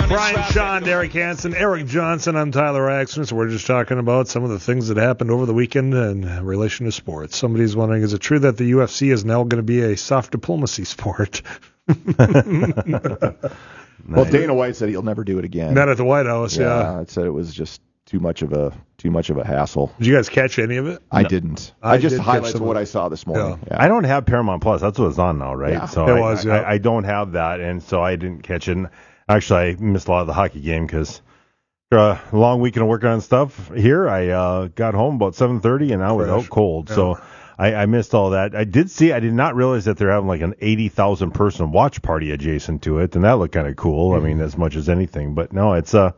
Brian Shaw, Derek Hansen, Eric Johnson. I'm Tyler Axton. So we're just talking about some of the things that happened over the weekend in relation to sports. Somebody's wondering, is it true that the UFC is now going to be a soft diplomacy sport? Well, Dana White said he'll never do it again. Not at the White House, yeah. It said it was just too much of a hassle. Did you guys catch any of it? I didn't. I just highlighted what I saw this morning. Yeah. I don't have Paramount Plus. That's what it's on now, right? Yeah. So I don't have that, and so I didn't catch it. And actually, I missed a lot of the hockey game because a long weekend of working on stuff here. I got home about 7:30, and I was out cold. Yeah. So I missed all that. I did not realize that they're having like an 80,000 person watch party adjacent to it, and that looked kind of cool. Mm-hmm. I mean, as much as anything. But no, it's a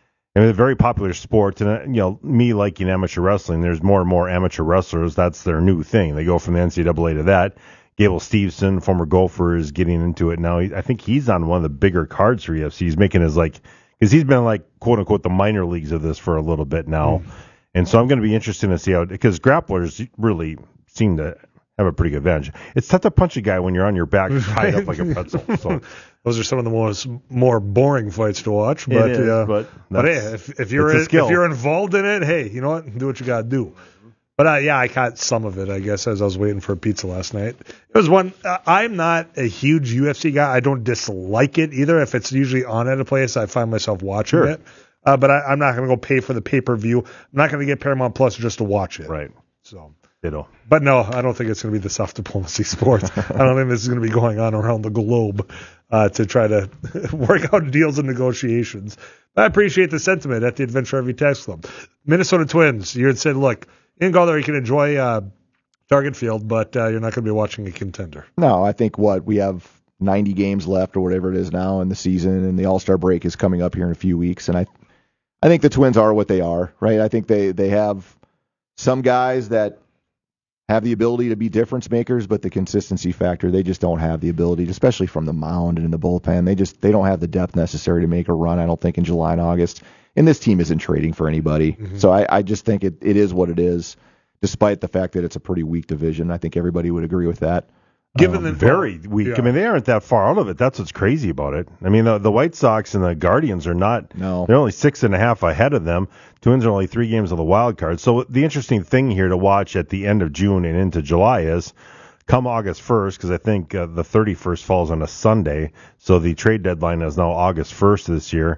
very popular sport, and me liking amateur wrestling. There's more and more amateur wrestlers. That's their new thing. They go from the NCAA to that. Gable Steveson, former golfer, is getting into it now. I think he's on one of the bigger cards for UFC. He's making his because he's been quote unquote the minor leagues of this for a little bit now, and so I'm going to be interested to see how, because grapplers really seem to have a pretty good advantage. It's tough to punch a guy when you're on your back tied up like a pretzel. So. Those are some of the more boring fights to watch. But hey, if you're involved in it, hey, you know what? Do what you got to do. But I caught some of it, I guess, as I was waiting for a pizza last night. It was one. I'm not a huge UFC guy. I don't dislike it either. If it's usually on at a place, I find myself watching it. But I'm not going to go pay for the pay-per-view. I'm not going to get Paramount Plus just to watch it. Right. So. Ditto. But no, I don't think it's going to be the soft diplomacy sport. I don't think this is going to be going on around the globe to try to work out deals and negotiations. I appreciate the sentiment at the Adventure RV Tax Club. Minnesota Twins, you had said, look, you can go there, you can enjoy Target Field, but you're not going to be watching a contender. No, I think we have 90 games left or whatever it is now in the season, and the All-Star break is coming up here in a few weeks, and I think the Twins are what they are, right? I think they have some guys that have the ability to be difference makers, but the consistency factor, they just don't have the ability, especially from the mound and in the bullpen. They don't have the depth necessary to make a run, I don't think, in July and August. And this team isn't trading for anybody. Mm-hmm. So I just think it is what it is, despite the fact that it's a pretty weak division. I think everybody would agree with that. Given the very weak. Yeah. I mean, they aren't that far out of it. That's what's crazy about it. I mean, the White Sox and the Guardians are not. No. They're only 6.5 ahead of them. Twins are only 3 games of the wild card. So the interesting thing here to watch at the end of June and into July is come August 1st, because I think the 31st falls on a Sunday. So the trade deadline is now August 1st this year.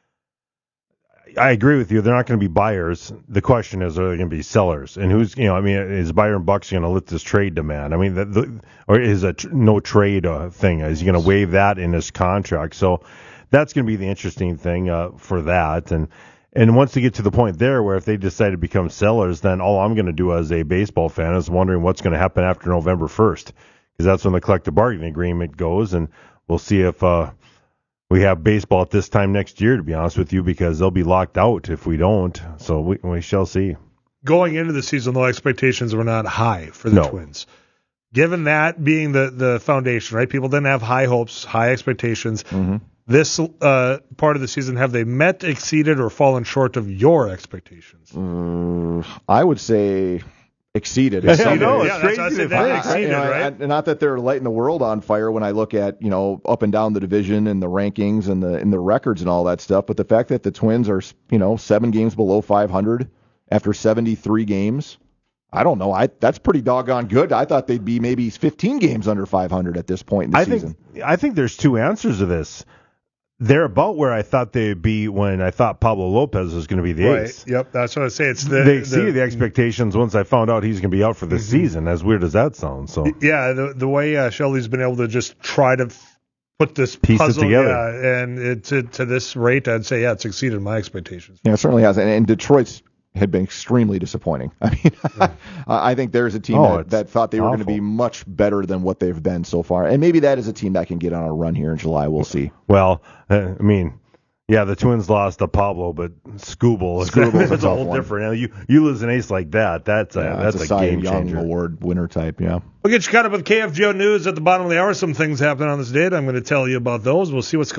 I agree with you. They're not going to be buyers. The question is, are they going to be sellers? And who's, is Byron Bucks going to lift this trade demand? I mean, or is a no trade thing? Is he going to waive that in his contract? So that's going to be the interesting thing for that. And once they get to the point there where if they decide to become sellers, then all I'm going to do as a baseball fan is wondering what's going to happen after November 1st, because that's when the collective bargaining agreement goes, and we'll see if we have baseball at this time next year, to be honest with you, because they'll be locked out if we don't. So we shall see. Going into the season, though, expectations were not high for the Twins. Given that being the foundation, right? People didn't have high hopes, high expectations. Mm-hmm. This part of the season, have they met, exceeded, or fallen short of your expectations? I would say exceeded. Yeah, that's what I said. Exceeded, right? Not that they're lighting the world on fire when I look at, up and down the division and the rankings and the records and all that stuff, but the fact that the Twins are, 7 games below 500 after 73 games, I don't know. That's pretty doggone good. I thought they'd be maybe 15 games under 500 at this point in the season. I think there's 2 answers to this. They're about where I thought they'd be when I thought Pablo Lopez was going to be the ace. Yep, that's what I say. They exceeded the expectations once I found out he's going to be out for the season. As weird as that sounds. So yeah, the way Shelley's been able to just try to put this piece puzzle together, and to this rate, I'd say it's exceeded my expectations. Yeah, it certainly has. And Detroit's had been extremely disappointing. I mean, I think there's a team that thought they were going to be much better than what they've been so far. And maybe that is a team that can get on a run here in July. We'll see. Well, I mean, the Twins lost to Pablo, but Skubal is a whole different. You lose an ace like that, that's a game changer. Award winner type, yeah. We'll get you caught up with KFGO News at the bottom of the hour. Some things happening on this date. I'm going to tell you about those. We'll see what's going on.